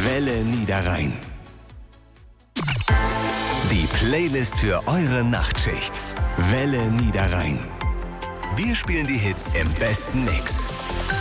Welle Niederrhein. Die Playlist für eure Nachtschicht. Welle Niederrhein. Wir spielen die Hits im besten Mix.